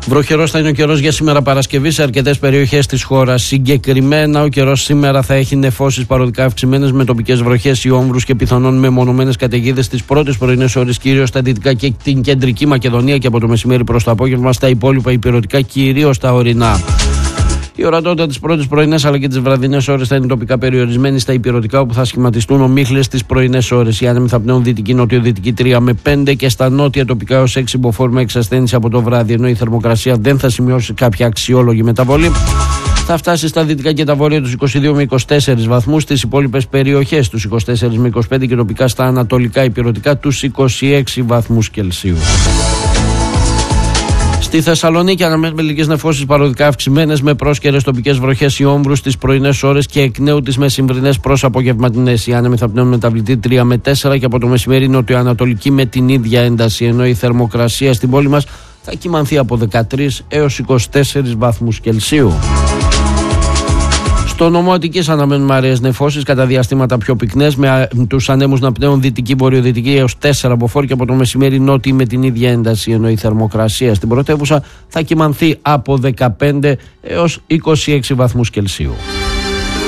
Βροχερός θα είναι ο καιρός για σήμερα Παρασκευή σε αρκετές περιοχές της χώρας. Συγκεκριμένα, ο καιρός σήμερα θα έχει νεφώσεις παροδικά αυξημένες με τοπικές βροχές ή όμβρους και πιθανόν μεμονωμένες καταιγίδες τις πρώτες πρωινές ώρες, κυρίως στα δυτικά και την κεντρική Μακεδονία, και από το μεσημέρι προς το απόγευμα στα υπόλοιπα ηπειρωτικά, κυρίως στα ορεινά. Η ορατότητα τις πρώτες πρωινές αλλά και τις βραδινές ώρες θα είναι τοπικά περιορισμένη στα ηπειρωτικά, όπου θα σχηματιστούν ομίχλες τις πρωινές ώρες. Οι άνεμοι θα πνέουν δυτική νοτιοδυτική 3 με 5 και στα νότια τοπικά έως 6 μποφόρ εξασθένηση από το βράδυ, ενώ η θερμοκρασία δεν θα σημειώσει κάποια αξιόλογη μεταβολή. Θα φτάσει στα δυτικά και τα βόρεια τους 22 με 24 βαθμούς, στις υπόλοιπες περιοχές τους 24 με 25 και τοπικά στα ανατολικά ηπειρωτικά τους 26 βαθμούς Κελσίου. Στη Θεσσαλονίκη αναμένουμε λίγες νεφώσεις παροδικά αυξημένες με πρόσκαιρες τοπικές βροχές ή όμβρους τις πρωινές ώρες και εκ νέου τις μεσημβρινές προς απογευματινές. Οι άνεμοι θα πνέουν μεταβλητή 3 με 4 και από το μεσημέρι νοτιοανατολική με την ίδια ένταση, ενώ η θερμοκρασία στην πόλη μας θα κυμανθεί από 13 έως 24 βαθμούς Κελσίου. Στο νομό Αττικής αναμένουμε αραιές νεφώσεις, κατά διαστήματα πιο πυκνές, με τους ανέμους να πνέουν δυτική-βορειοδυτική έως 4 μποφόρ και από το μεσημέρι νότιοι με την ίδια ένταση, ενώ η θερμοκρασία στην πρωτεύουσα θα κυμανθεί από 15 έως 26 βαθμούς Κελσίου.